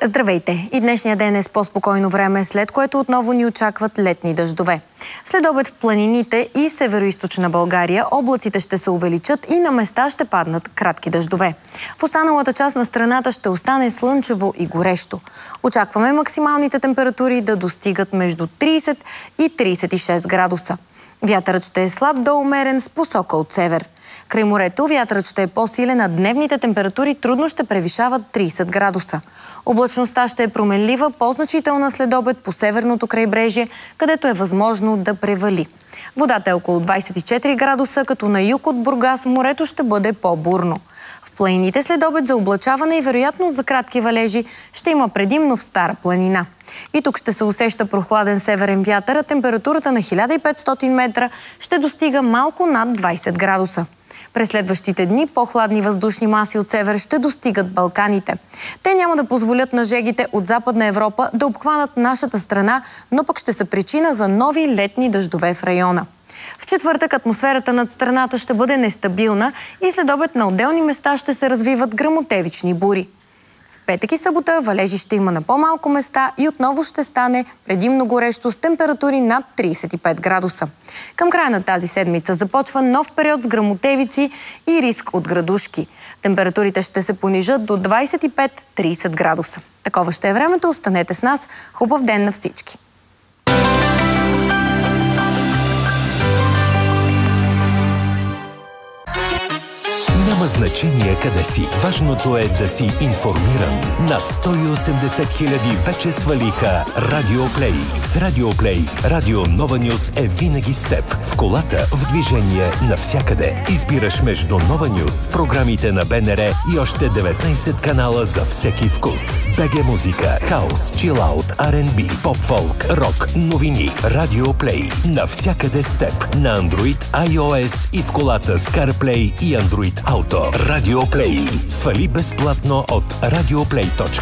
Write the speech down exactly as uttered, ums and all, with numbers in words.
Здравейте! И днешния ден е с по-спокойно време, след което отново ни очакват летни дъждове. След обед в планините и североизточна България облаците ще се увеличат и на места ще паднат кратки дъждове. В останалата част на страната ще остане слънчево и горещо. Очакваме максималните температури да достигат между трийсет и трийсет и шест градуса. Вятърът ще е слаб до умерен с посока от север. Край морето вятърът ще е по-силен, а дневните температури трудно ще превишават трийсет градуса. Облачността ще е променлива, по-значителна след обед по северното крайбрежие, където е възможно да превали. Водата е около двайсет и четири градуса, като на юг от Бургас морето ще бъде по-бурно. В планините след обед за облачаване и вероятно за кратки валежи ще има предимно в Стара планина. И тук ще се усеща прохладен северен вятър, а температурата на хиляда и петстотин метра ще достига малко над двайсет градуса. През следващите дни по-хладни въздушни маси от север ще достигат Балканите. Те няма да позволят на жегите от Западна Европа да обхванат нашата страна, но пък ще са причина за нови летни дъждове в района. В четвъртък атмосферата над страната ще бъде нестабилна и след обед на отделни места ще се развиват гръмотевични бури. В петък и събота валежи ще има на по-малко места и отново ще стане предимно горещо с температури над трийсет и пет градуса. Към края на тази седмица започва нов период с гръмотевици и риск от градушки. Температурите ще се понижат до двайсет и пет до трийсет градуса. Такова ще е времето. Останете с нас. Хубав ден на всички! Няма значение къде си. Важното е да си информиран. Над сто и осемдесет хиляди вече свалиха Радио Плей. С Радио Плей, Радио Нова Нюз е винаги с теб. В колата, в движение, навсякъде. Избираш между Нова Нюз, програмите на БНР и още деветнайсет канала за всеки вкус. БГ музика, хаус, чилаут, Ар енд Би, поп-фолк, рок, новини. Радио Плей. Навсякъде с теб. На Android, iOS и в колата с CarPlay и Android Auto. Радио Плей. Свали безплатно от радиоплей точка